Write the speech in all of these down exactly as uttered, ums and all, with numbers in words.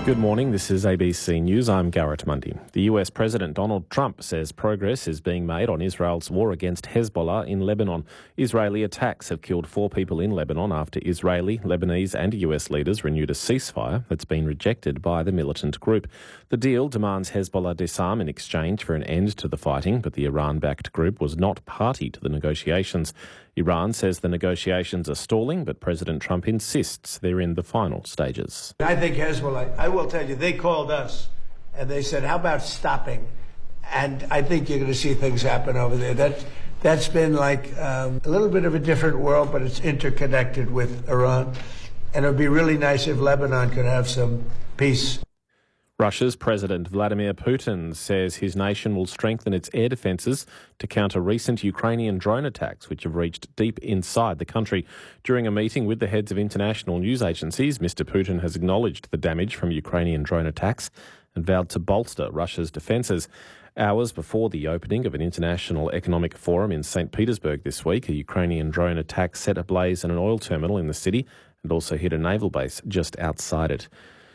Good morning, this is A B C News. I'm Garrett Mundy. The U S President Donald Trump says progress is being made on Israel's war against Hezbollah in Lebanon. Israeli attacks have killed four people in Lebanon after Israeli, Lebanese and U S leaders renewed a ceasefire that's been rejected by the militant group. The deal demands Hezbollah disarm in exchange for an end to the fighting, but the Iran-backed group was not party to the negotiations. Iran says the negotiations are stalling, but President Trump insists they're in the final stages. I think Hezbollah, I will tell you, they called us and they said, how about stopping? And I think you're going to see things happen over there. That, that's been like um, a little bit of a different world, but it's interconnected with Iran. And it would be really nice if Lebanon could have some peace. Russia's President Vladimir Putin says his nation will strengthen its air defences to counter recent Ukrainian drone attacks, which have reached deep inside the country. During a meeting with the heads of international news agencies, Mister Putin has acknowledged the damage from Ukrainian drone attacks and vowed to bolster Russia's defences. Hours before the opening of an international economic forum in Saint Petersburg this week, a Ukrainian drone attack set ablaze an oil terminal in the city and also hit a naval base just outside it.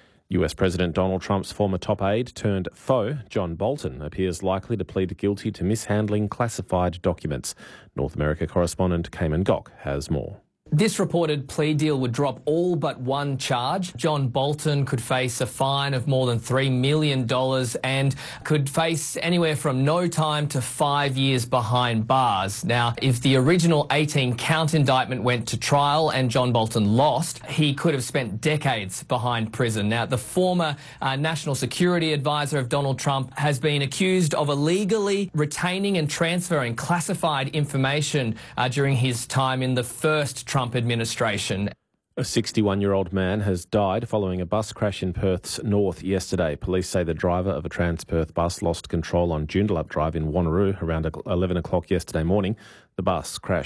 U S President Donald Trump's former top aide turned foe, John Bolton, appears likely to plead guilty to mishandling classified documents. North America correspondent Cayman Gok has more. This reported plea deal would drop all but one charge. John Bolton could face a fine of more than three million dollars and could face anywhere from no time to five years behind bars. Now, if the original eighteen count indictment went to trial and John Bolton lost, he could have spent decades behind prison. Now, the former uh, national security advisor of Donald Trump has been accused of illegally retaining and transferring classified information uh, during his time in the first Trump Trump administration. A sixty-one-year-old man has died following a bus crash in Perth's north yesterday. Police say the driver of a Transperth bus lost control on Joondalup Drive in Wanneroo around eleven o'clock yesterday morning. The bus crashed